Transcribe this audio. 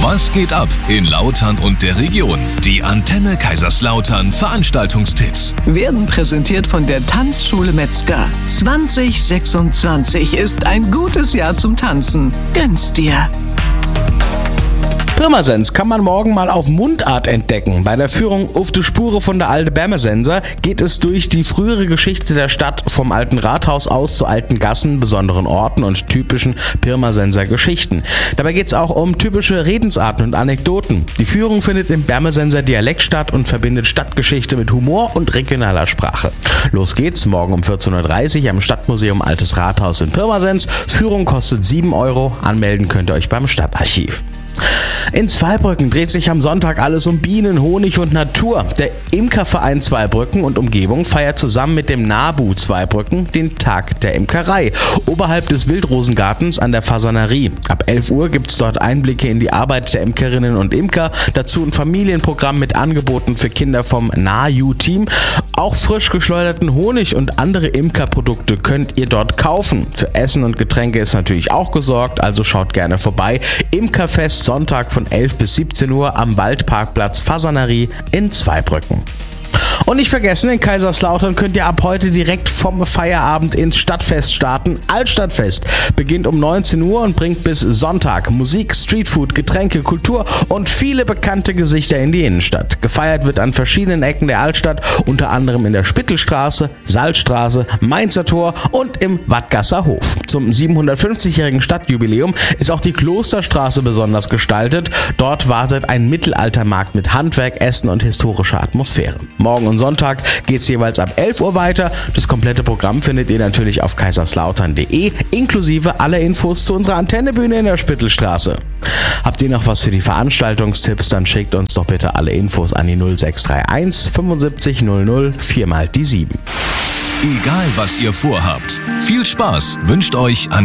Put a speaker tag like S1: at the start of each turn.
S1: Was geht ab in Lautern und der Region? Die Antenne Kaiserslautern Veranstaltungstipps
S2: werden präsentiert von der Tanzschule Metzger. 2026 ist ein gutes Jahr zum Tanzen. Gönn's dir!
S3: Pirmasens kann man morgen mal auf Mundart entdecken. Bei der Führung Auf die Spure von der alte Bärmesenser geht es durch die frühere Geschichte der Stadt vom alten Rathaus aus zu alten Gassen, besonderen Orten und typischen Pirmasenser Geschichten. Dabei geht es auch um typische Redensarten und Anekdoten. Die Führung findet im Bärmesenser Dialekt statt und verbindet Stadtgeschichte mit Humor und regionaler Sprache. Los geht's morgen um 14.30 Uhr am Stadtmuseum Altes Rathaus in Pirmasens. Führung kostet 7 €. Anmelden könnt ihr euch beim Stadtarchiv. In Zweibrücken dreht sich am Sonntag alles um Bienen, Honig und Natur. Der Imkerverein Zweibrücken und Umgebung feiert zusammen mit dem NABU Zweibrücken den Tag der Imkerei oberhalb des Wildrosengartens an der Fasanerie. Ab 11 Uhr gibt es dort Einblicke in die Arbeit der Imkerinnen und Imker, dazu ein Familienprogramm mit Angeboten für Kinder vom NAJU-Team. Auch frisch geschleuderten Honig und andere Imkerprodukte könnt ihr dort kaufen. Für Essen und Getränke ist natürlich auch gesorgt, also schaut gerne vorbei. Imkerfest Sonntag von 11 bis 17 Uhr am Waldparkplatz Fasanerie in Zweibrücken. Und nicht vergessen, in Kaiserslautern könnt ihr ab heute direkt vom Feierabend ins Stadtfest starten. Altstadtfest beginnt um 19 Uhr und bringt bis Sonntag Musik, Streetfood, Getränke, Kultur und viele bekannte Gesichter in die Innenstadt. Gefeiert wird an verschiedenen Ecken der Altstadt, unter anderem in der Spittelstraße, Salzstraße, Mainzer Tor und im Wattgasser Hof. Zum 750-jährigen Stadtjubiläum ist auch die Klosterstraße besonders gestaltet. Dort wartet ein Mittelaltermarkt mit Handwerk, Essen und historischer Atmosphäre. Morgen und Sonntag geht es jeweils ab 11 Uhr weiter. Das komplette Programm findet ihr natürlich auf kaiserslautern.de, inklusive aller Infos zu unserer Antennebühne in der Spittelstraße. Habt ihr noch was für die Veranstaltungstipps, dann schickt uns doch bitte alle Infos an die 0631 75 00 4 mal die 7.
S1: Egal was ihr vorhabt, viel Spaß wünscht euch